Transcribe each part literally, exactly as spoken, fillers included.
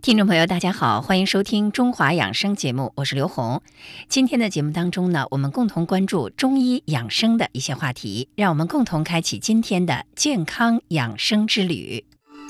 听众朋友大家好，欢迎收听中华养生节目，我是刘红。今天的节目当中呢，我们共同关注中医养生的一些话题，让我们共同开启今天的健康养生之旅。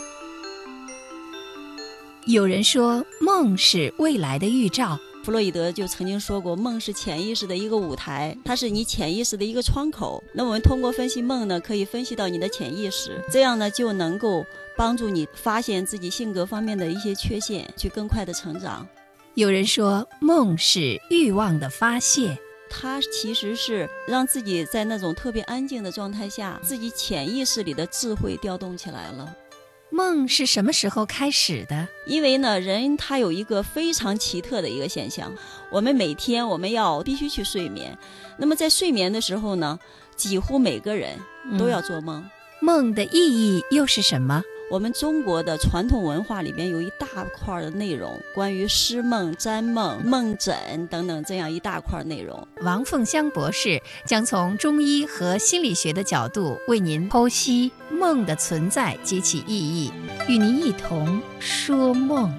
有人说梦是未来的预兆， 弗洛伊德就曾经说过，梦是潜意识的一个舞台，它是你潜意识的一个窗口。那我们通过分析梦呢，可以分析到你的潜意识，这样呢就能够帮助你发现自己性格方面的一些缺陷，去更快的成长。 有人说梦是欲望的发泄， 它其实是让自己在那种特别安静的状态下，自己潜意识里的智慧调动起来了。 梦是什么时候开始的？ 因为呢，人他有一个非常奇特的一个现象，我们每天我们要必须去睡眠，那么在睡眠的时候呢，几乎每个人都要做梦。 嗯、梦的意义又是什么？ 我们中国的传统文化里边有一大块的内容，关于诗梦、占梦、梦诊等等这样一大块内容。 王凤香博士将从中医和心理学的角度为您剖析梦的存在及其意义，与您一同说梦。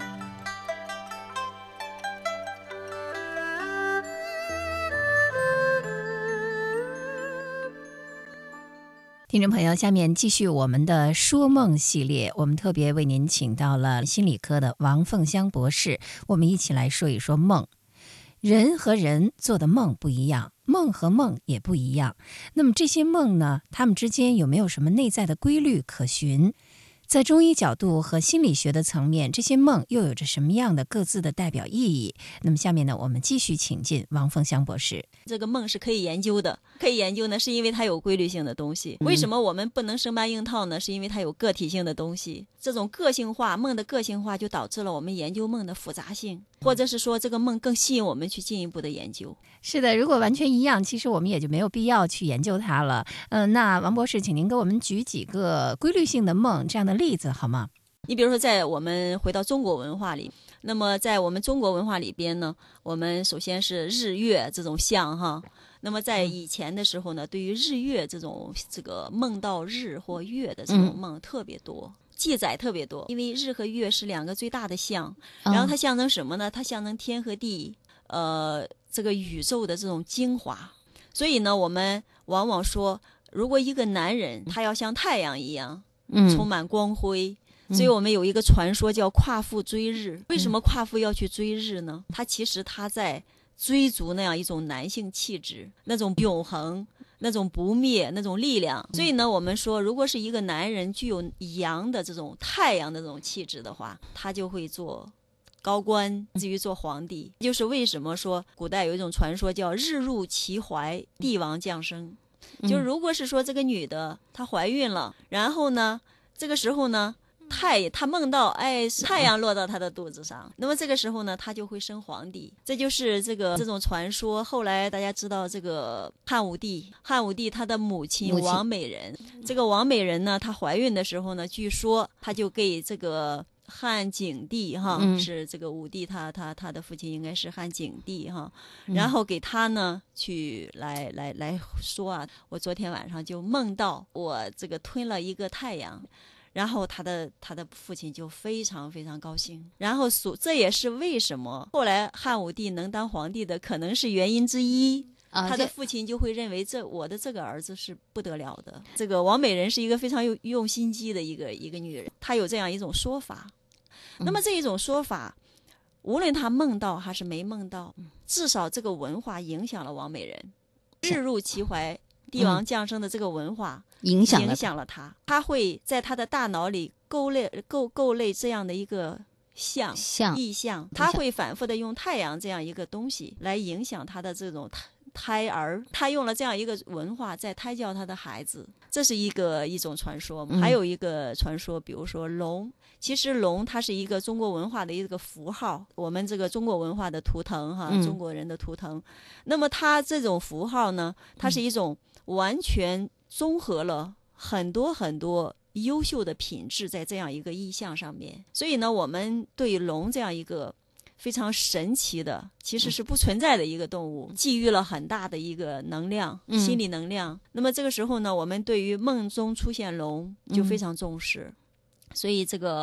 听众朋友，下面继续我们的说梦系列，我们特别为您请到了心理科的王凤香博士，我们一起来说一说梦。人和人做的梦不一样，梦和梦也不一样。那么这些梦呢，它们之间有没有什么内在的规律可循？在中医角度和心理学的层面，这些梦又有着什么样的各自的代表意义？那么下面呢，我们继续请进王凤香博士。 这个梦是可以研究的，可以研究呢，是因为它有规律性的东西。为什么我们不能生搬硬套呢？是因为它有个体性的东西。这种个性化，梦的个性化就导致了我们研究梦的复杂性，或者是说这个梦更吸引我们去进一步的研究。 是的，如果完全一样，其实我们也就没有必要去研究它了。嗯、呃，那王博士，请您给我们举几个规律性的梦这样的例子好吗？ 你比如说，在我们回到中国文化里，那么在我们中国文化里边呢，我们首先是日月这种象哈。那么在以前的时候呢，对于日月这种这个梦到日或月的这种梦特别多。嗯，记载特别多，因为日和月是两个最大的象，然后它象征什么呢？它象征天和地，呃，这个宇宙的这种精华。所以呢，我们往往说，如果一个男人他要像太阳一样，嗯，充满光辉，嗯，所以我们有一个传说叫夸父追日。为什么夸父要去追日呢？他其实他在追逐那样一种男性气质，那种永恒，那种不灭，那种力量。所以呢，我们说，如果是一个男人具有阳的这种太阳的这种气质的话，他就会做高官，至于做皇帝。就是为什么说古代有一种传说叫日入其怀，帝王降生。就是如果是说这个女的她怀孕了，然后呢，这个时候呢，太她梦到哎太阳落到她的肚子上，那么这个时候呢，她就会生皇帝。这就是这个这种传说。后来大家知道这个汉武帝，汉武帝他的母亲王美人，这个王美人呢，她怀孕的时候呢，据说她就给这个汉景帝哈，嗯，是这个武帝他他他的父亲应该是汉景帝哈，然后给他呢去来来来说啊，我昨天晚上就梦到我这个吞了一个太阳。然后他的他的父亲就非常非常高兴，然后所这也是为什么后来汉武帝能当皇帝的可能是原因之一。啊，他的父亲就会认为这我的这个儿子是不得了的。这个王美人是一个非常有用心机的一个一个女人，她有这样一种说法。那么这一种说法，无论她梦到还是没梦到，至少这个文化影响了王美人。日入其怀，帝王降生的这个文化，嗯，影响了影响了他，他会在他的大脑里勾勒构构类这样的一个象象意象，他会反复的用太阳这样一个东西来影响他的这种胎儿，他用了这样一个文化在胎教他的孩子，这是一个一种传说。嗯，还有一个传说，比如说龙，其实龙它是一个中国文化的一个符号，我们这个中国文化的图腾哈，嗯，中国人的图腾。那么它这种符号呢，它是一种完全综合了很多很多优秀的品质在这样一个意象上面。所以呢，我们对龙这样一个非常神奇的，其实是不存在的一个动物，寄予了很大的一个能量，嗯，心理能量。那么这个时候呢，我们对于梦中出现龙就非常重视。嗯，所以这个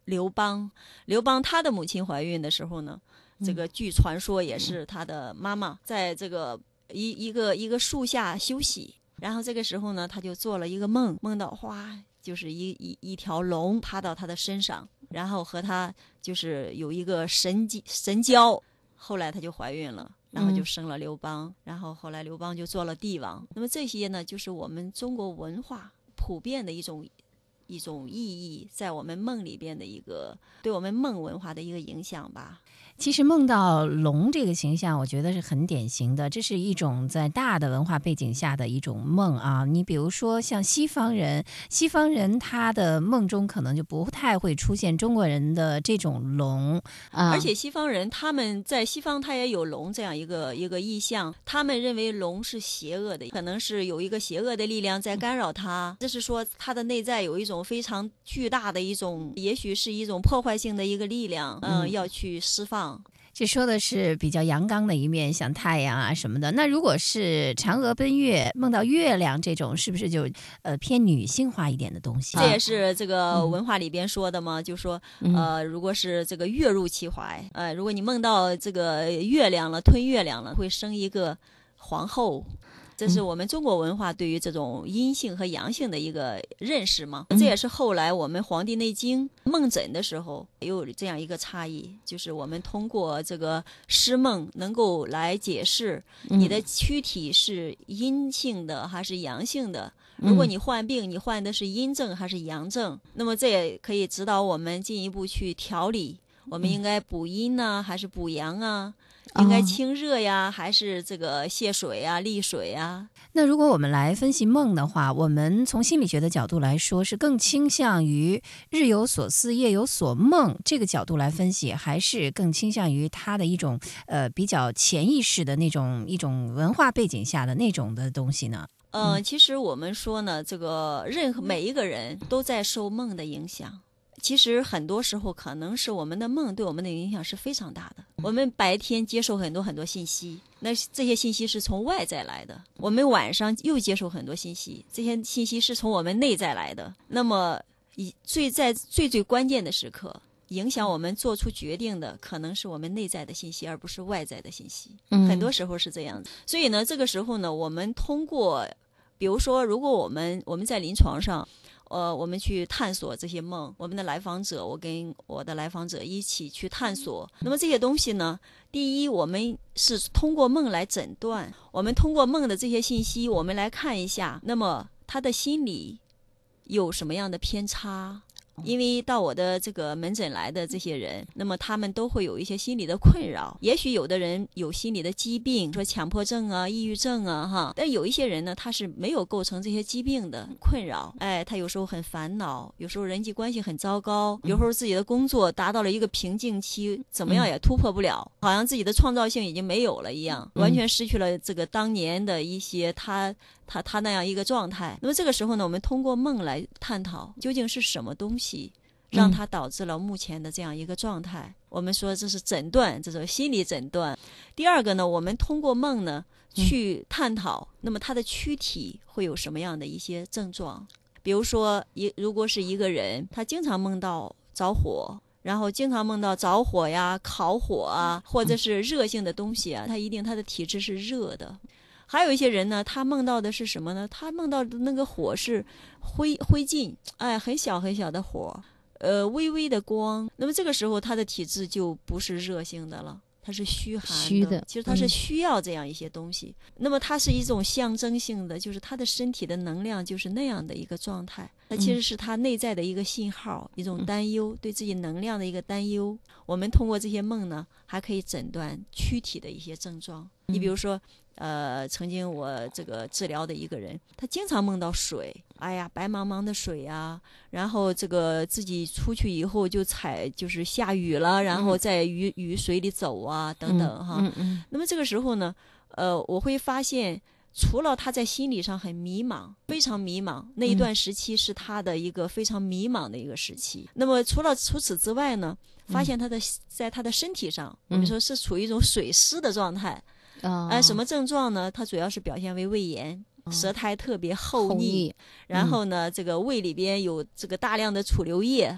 刘邦。刘邦他的母亲怀孕的时候呢，这个据传说也是他的妈妈在这个一一个一个树下休息，然后这个时候呢，他就做了一个梦，梦到哗，就是一一一条龙趴到他的身上，然后和他就是有一个神神交，后来他就怀孕了。然后就生了刘邦、嗯、然后后来刘邦就做了帝王。那么这些呢，就是我们中国文化普遍的一种一种意义，在我们梦里边的一个对我们梦文化的一个影响吧。 其实梦到龙这个形象我觉得是很典型的，这是一种在大的文化背景下的一种梦啊。你比如说像西方人西方人他的梦中可能就不太会出现中国人的这种龙、啊、 而且西方人他们在西方他也有龙这样一个一个意象，他们认为龙是邪恶的，可能是有一个邪恶的力量在干扰他，这是说他的内在有一种非常巨大的一种，也许是一种破坏性的一个力量，嗯、呃，要去释放。 这说的是比较阳刚的一面，像太阳啊什么的。那如果是嫦娥奔月梦到月亮这种，是不是就呃偏女性化一点的东西？ 这也是这个文化里边说的嘛、嗯、就说呃如果是这个月入其怀，呃如果你梦到这个月亮了，吞月亮了，会生一个皇后。这是我们中国文化对于这种阴性和阳性的一个认识嘛，这也是后来我们《黄帝内经》梦诊的时候有这样一个差异，就是我们通过这个诗梦能够来解释你的躯体是阴性的还是阳性的，如果你患病你患的是阴症还是阳症，那么这也可以指导我们进一步去调理，我们应该补阴啊还是补阳啊，应该清热呀、哦、还是这个泄水啊利水啊。 那如果我们来分析梦的话，我们从心理学的角度来说是更倾向于日有所思夜有所梦这个角度来分析，还是更倾向于它的一种呃比较潜意识的那种一种文化背景下的那种的东西呢？ 呃，其实我们说呢，这个任何每一个人都在受梦的影响，其实很多时候可能是我们的梦对我们的影响是非常大的。我们白天接受很多很多信息，那这些信息是从外在来的，我们晚上又接受很多信息，这些信息是从我们内在来的。那么最在最最关键的时刻，影响我们做出决定的可能是我们内在的信息，而不是外在的信息、嗯、很多时候是这样子。所以呢这个时候呢，我们通过比如说如果我们我们在临床上呃，我们去探索这些梦，我们的来访者，我跟我的来访者一起去探索。那么这些东西呢，第一，我们是通过梦来诊断，我们通过梦的这些信息，我们来看一下，那么他的心理有什么样的偏差。因为到我的这个门诊来的这些人，那么他们都会有一些心理的困扰，也许有的人有心理的疾病，说强迫症啊抑郁症啊哈，但有一些人呢他是没有构成这些疾病的困扰，哎，他有时候很烦恼，有时候人际关系很糟糕，有时候自己的工作达到了一个瓶颈期，怎么样也突破不了，好像自己的创造性已经没有了一样，完全失去了这个当年的一些他他他那样一个状态。那么这个时候呢，我们通过梦来探讨究竟是什么东西让它导致了目前的这样一个状态、嗯、我们说这是诊断，这是心理诊断。第二个呢，我们通过梦呢去探讨、嗯、那么他的躯体会有什么样的一些症状。比如说一如果是一个人他经常梦到着火，然后经常梦到着火呀烤火啊，或者是热性的东西啊，他一定他的体质是热的。还有一些人呢，他梦到的是什么呢？他梦到的那个火是灰灰烬，哎，很小很小的火，呃，微微的光。那么这个时候他的体质就不是热性的了，它是虚寒的， 虚的， 其实它是需要这样一些东西、嗯、那么它是一种象征性的，就是他的身体的能量就是那样的一个状态，它其实是他内在的一个信号、嗯、一种担忧，对自己能量的一个担忧。我们通过这些梦呢还可以诊断躯体的一些症状、嗯、你比如说呃，曾经我这个治疗的一个人，他经常梦到水，哎呀，白茫茫的水啊，然后这个自己出去以后就踩，就是下雨了，然后在雨、嗯、雨水里走啊，等等哈。嗯嗯嗯、那么这个时候呢，呃，我会发现，除了他在心理上很迷茫，非常迷茫，那一段时期是他的一个非常迷茫的一个时期。嗯、那么除了除此之外呢，发现他的、嗯、在他的身体上，我们说是处于一种水湿的状态。 哦、 呃，什么症状呢？它主要是表现为胃炎，哦、舌苔特别厚腻， 厚腻然后呢、嗯，这个胃里边有这个大量的储留液，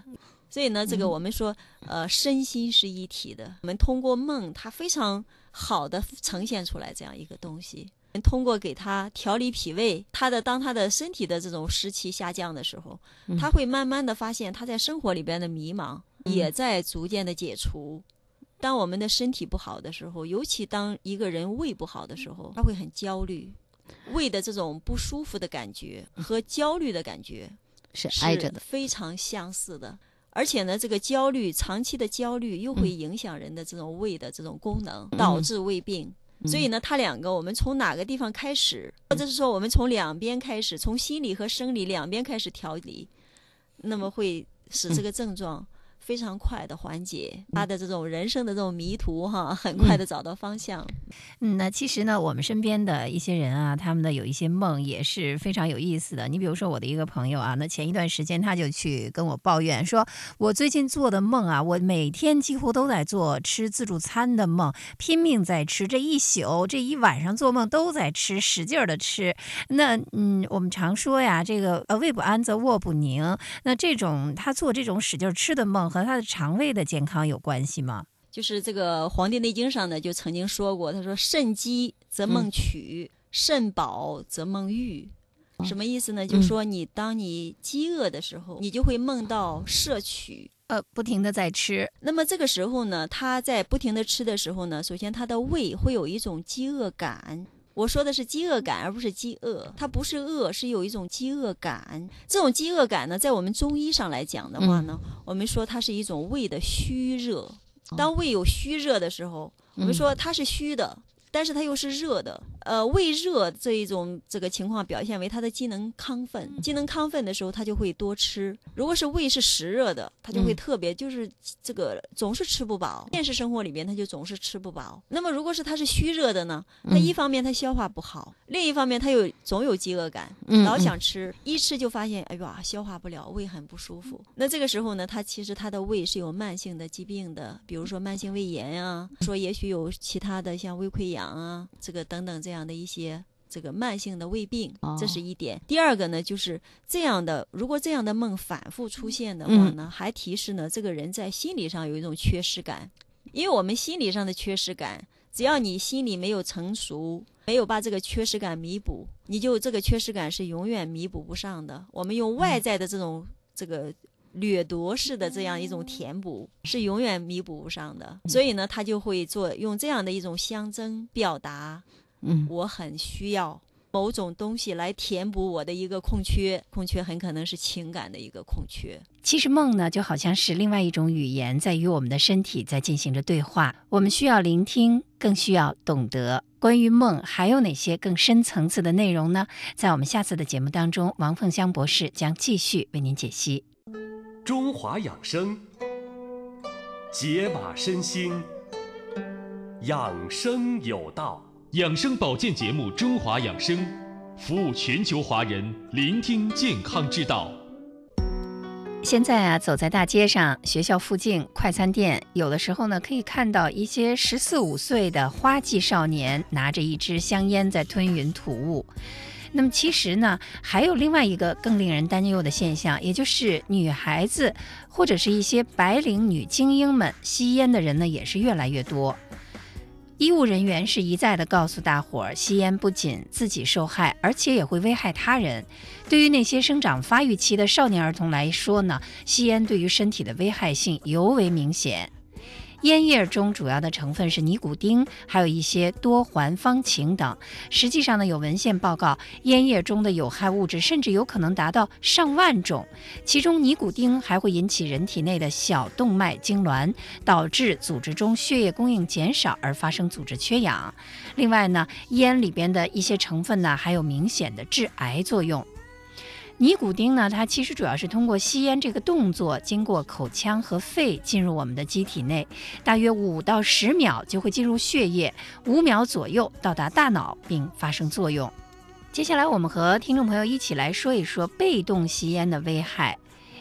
所以呢，这个我们说，呃，身心是一体的。我们通过梦，它非常好的呈现出来这样一个东西。通过给他调理脾胃，他的当他的身体的这种湿气下降的时候，他会慢慢的发现他在生活里边的迷茫也在逐渐的解除。当我们的身体不好的时候，尤其当一个人胃不好的时候，他会很焦虑，胃的这种不舒服的感觉和焦虑的感觉是挨着的， 非常相似的。而且呢，这个焦虑长期的焦虑又会影响人的这种胃的这种功能，导致胃病。所以呢，它两个我们从哪个地方开始，或者是说我们从两边开始，从心理和生理两边开始调理，那么会使这个症状非常快的缓解他的这种人生的这种迷途哈，很快的找到方向。 嗯，那其实呢，我们身边的一些人啊，他们的有一些梦也是非常有意思的。你比如说我的一个朋友啊，那前一段时间他就去跟我抱怨说，我最近做的梦啊，我每天几乎都在做吃自助餐的梦，拼命在吃，这一宿这一晚上做梦都在吃，使劲的吃。那嗯，我们常说呀，这个呃胃不安则卧不宁。那这种他做这种使劲吃的梦和他的肠胃的健康有关系吗？ 就是这个《黄帝内经》上呢，就曾经说过，他说肾饥则梦取，嗯、肾饱则梦欲。什么意思呢？嗯、就是说你当你饥饿的时候，你就会梦到摄取， 呃，不停的在吃。 那么这个时候呢，他在不停的吃的时候呢，首先他的胃会有一种饥饿感。我说的是饥饿感，而不是饥饿，它不是饿，是有一种饥饿感。这种饥饿感呢，在我们中医上来讲的话呢，嗯、我们说它是一种胃的虚热。当胃有虚热的时候，我们说它是虚的，但是它又是热的。呃，胃热这一种这个情况表现为它的机能亢奋，机能亢奋的时候，它就会多吃。如果是胃是实热的，它就会特别就是这个总是吃不饱。现实生活里边，它就总是吃不饱。那么如果是它是虚热的呢，它一方面它消化不好，嗯、另一方面它有总有饥饿感，老想吃，嗯、一吃就发现哎呀消化不了，胃很不舒服。那这个时候呢，它其实它的胃是有慢性的疾病的，比如说慢性胃炎啊，说也许有其他的像胃溃疡啊，这个等等这样的一些这个慢性的胃病，这是一点。第二个呢，就是这样的，如果这样的梦反复出现的话呢，嗯、还提示呢，这个人在心理上有一种缺失感。因为我们心理上的缺失感，只要你心理没有成熟，没有把这个缺失感弥补，你就这个缺失感是永远弥补不上的。我们用外在的这种、嗯、这个掠夺式的这样一种填补是永远弥补不上的，所以呢，他就会做用这样的一种象征表达，嗯，我很需要某种东西来填补我的一个空缺，空缺很可能是情感的一个空缺。 其实梦呢，就好像是另外一种语言，在与我们的身体在进行着对话，我们需要聆听，更需要懂得。关于梦还有哪些更深层次的内容呢？在我们下次的节目当中，王凤香博士将继续为您解析。 中华养生，解码身心，养生有道。 养生保健节目《中华养生》，服务全球华人，聆听健康之道。 现在啊，走在大街上、学校附近、快餐店，有的时候呢，可以看到一些十四五岁的花季少年拿着一支香烟在吞云吐雾。那么其实呢，还有另外一个更令人担忧的现象，也就是女孩子或者是一些白领女精英们吸烟的人呢，也是越来越多。医务人员是一再的告诉大伙儿，吸烟不仅自己受害，而且也会危害他人。对于那些生长发育期的少年儿童来说呢，吸烟对于身体的危害性尤为明显。烟叶中主要的成分是尼古丁，还有一些多环芳烃等。实际上呢，有文献报告，烟叶中的有害物质甚至有可能达到上万种。其中尼古丁还会引起人体内的小动脉痉挛，导致组织中血液供应减少而发生组织缺氧。另外呢，烟里边的一些成分呢，还有明显的致癌作用。尼古丁呢，它其实主要是通过吸烟这个动作，经过口腔和肺进入我们的机体内，大约五到十秒就会进入血液，五秒左右到达大脑并发生作用。接下来我们和听众朋友一起来说一说被动吸烟的危害。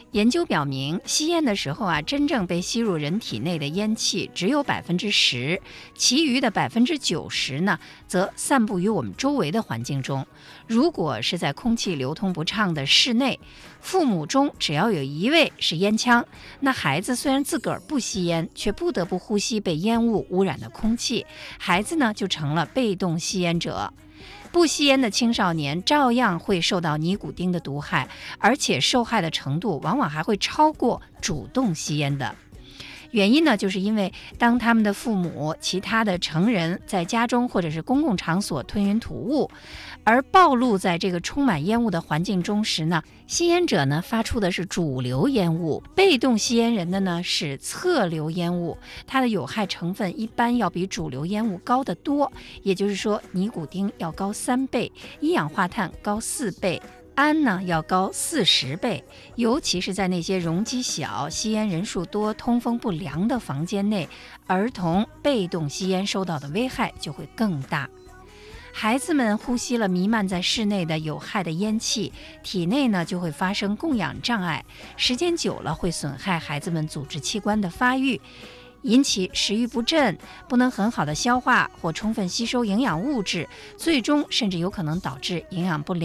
研究表明，吸烟的时候啊，真正被吸入人体内的烟气只有百分之十，其余的百分之九十呢，则散布于我们周围的环境中。如果是在空气流通不畅的室内，父母中只要有一位是烟枪，那孩子虽然自个儿不吸烟，却不得不呼吸被烟雾污染的空气，孩子呢就成了被动吸烟者。不吸烟的青少年照样会受到尼古丁的毒害，而且受害的程度往往还会超过主动吸烟的。原因呢，就是因为当他们的父母、其他的成人在家中或者是公共场所吞云吐雾，而暴露在这个充满烟雾的环境中时呢，吸烟者呢发出的是主流烟雾，被动吸烟人的呢是侧流烟雾，它的有害成分一般要比主流烟雾高得多，也就是说尼古丁要高三倍，一氧化碳高四倍，氨呢要高四十倍，尤其是在那些容积小、吸烟人数多、通风不良的房间内，儿童被动吸烟受到的危害就会更大。孩子们呼吸了弥漫在室内的有害的烟气，体内呢就会发生供氧障碍，时间久了会损害孩子们组织器官的发育，引起食欲不振，不能很好的消化或充分吸收营养物质，最终甚至有可能导致营养不良。